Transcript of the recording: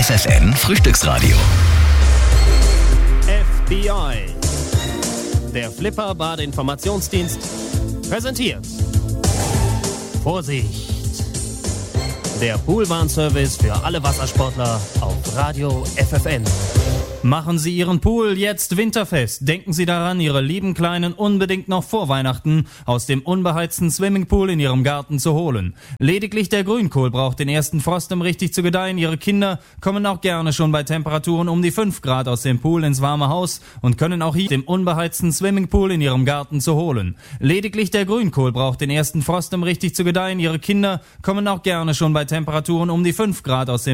FFN Frühstücksradio. FBI. Der Flipper Badeinformationsdienst präsentiert. Vorsicht! Der Poolwarnservice für alle Wassersportler auf Radio FFN. Machen Sie Ihren Pool jetzt winterfest. Denken Sie daran, Ihre lieben Kleinen unbedingt noch vor Weihnachten aus dem unbeheizten Swimmingpool in Ihrem Garten zu holen. Lediglich der Grünkohl braucht den ersten Frost, um richtig zu gedeihen. Ihre Kinder kommen auch gerne schon bei Temperaturen um die 5 Grad aus dem Pool ins warme Haus und können auch hier dem unbeheizten Swimmingpool in Ihrem Garten zu holen. Lediglich der Grünkohl braucht den ersten Frost, um richtig zu gedeihen. Ihre Kinder kommen auch gerne schon bei Temperaturen um die 5 Grad aus dem